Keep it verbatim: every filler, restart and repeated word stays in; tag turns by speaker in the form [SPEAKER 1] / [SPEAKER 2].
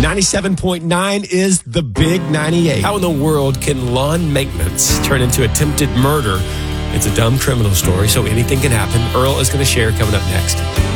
[SPEAKER 1] ninety-seven point nine is the Big ninety-eight. How in the world can lawn maintenance turn into attempted murder? It's a dumb criminal story, so anything can happen. Earl is going to share coming up next.